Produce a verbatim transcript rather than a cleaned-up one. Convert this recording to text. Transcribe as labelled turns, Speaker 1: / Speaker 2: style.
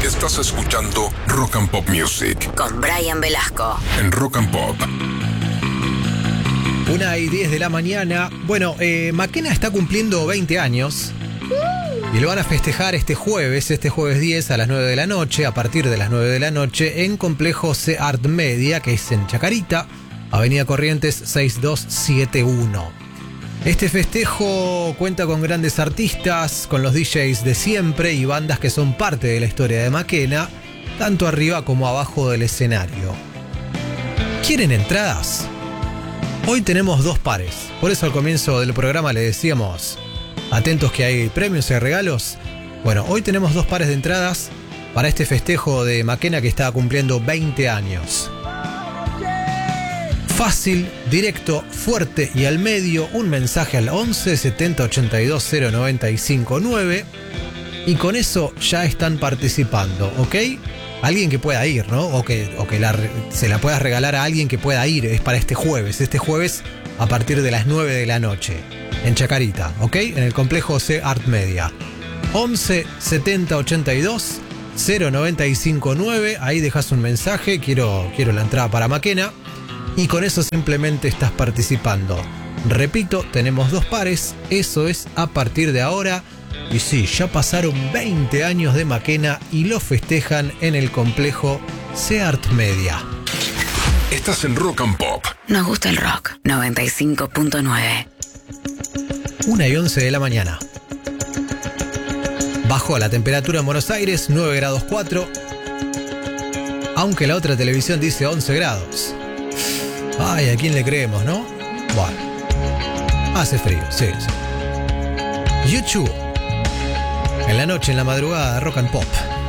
Speaker 1: Estás escuchando Rock and Pop Music
Speaker 2: con Brian Velasco
Speaker 1: en Rock and Pop.
Speaker 3: Una y diez de la mañana. Bueno, eh, Makena está cumpliendo veinte años. Y lo van a festejar este jueves, este jueves diez a las nueve de la noche, a partir de las nueve de la noche, en Complejo C Art Media, que es en Chacarita, Avenida Corrientes seis dos siete uno. Este festejo cuenta con grandes artistas, con los D Js de siempre y bandas que son parte de la historia de Makena, tanto arriba como abajo del escenario. ¿Quieren entradas? Hoy tenemos dos pares, por eso al comienzo del programa le decíamos, atentos que hay premios y regalos. Bueno, hoy tenemos dos pares de entradas para este festejo de Makena que está cumpliendo veinte años. Fácil, directo, fuerte y al medio, un mensaje al once setenta ochenta y dos cero noventa y cinco nueve y con eso ya están participando, ¿ok? Alguien que pueda ir, ¿no? O que, o que la, se la puedas regalar a alguien que pueda ir, es para este jueves, este jueves a partir de las nueve de la noche, en Chacarita, ¿ok? En el complejo C Art Media. once setenta ochenta y dos cero noventa y cinco nueve, ahí dejas un mensaje, quiero, quiero la entrada para Makena. Y con eso simplemente estás participando. Repito, tenemos dos pares, eso es a partir de ahora. Y sí, ya pasaron veinte años de Makena y lo festejan en el complejo C Art Media.
Speaker 1: Estás en Rock and Pop.
Speaker 2: Nos gusta el rock. noventa y cinco punto nueve.
Speaker 3: una y once de la mañana. Bajó la temperatura en Buenos Aires, nueve grados cuatro. Aunque la otra televisión dice once grados. Ay, ¿a quién le creemos, no? Bueno. Hace frío, sí, sí. YouTube. En la noche, en la madrugada, Rock and Pop.